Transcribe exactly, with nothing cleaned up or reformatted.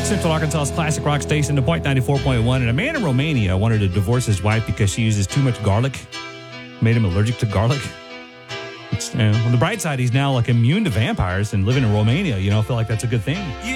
Central Arkansas's classic rock station, The Point ninety-four point one. And a man in Romania wanted to divorce his wife because she uses too much garlic. Made him allergic to garlic. It's, you know, on the bright side, he's now like immune to vampires and living in Romania. You know, I feel like that's a good thing.